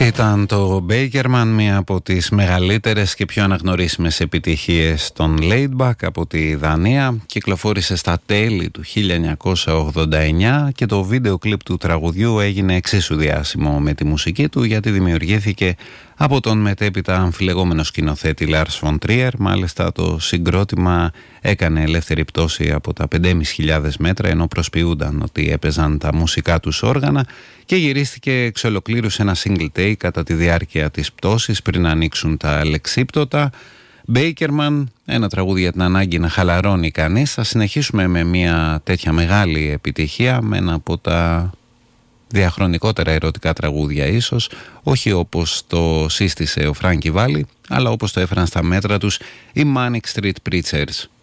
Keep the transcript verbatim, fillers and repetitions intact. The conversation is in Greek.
Ήταν το Bakerman, μία από τις μεγαλύτερες και πιο αναγνωρίσιμες επιτυχίες των Laidback από τη Δανία. Κυκλοφόρησε στα τέλη του χίλια εννιακόσια ογδόντα εννιά και το βίντεο κλιπ του τραγουδιού έγινε εξίσου διάσημο με τη μουσική του, γιατί δημιουργήθηκε από τον μετέπειτα αμφιλεγόμενο σκηνοθέτη Lars von Trier. Μάλιστα το συγκρότημα έκανε ελεύθερη πτώση από τα πέντε χιλιάδες πεντακόσια μέτρα, ενώ προσποιούνταν ότι έπαιζαν τα μουσικά τους όργανα, και γυρίστηκε εξ ολοκλήρου σε ένα single take κατά τη διάρκεια της πτώσης πριν ανοίξουν τα λεξίπτωτα. Bakerman, ένα τραγούδι για την ανάγκη να χαλαρώνει κανείς. Θα συνεχίσουμε με μια τέτοια μεγάλη επιτυχία, με ένα από τα διαχρονικότερα ερωτικά τραγούδια ίσως, όχι όπως το σύστησε ο Frankie Valli, αλλά όπως το έφεραν στα μέτρα τους οι Manic Street Preachers.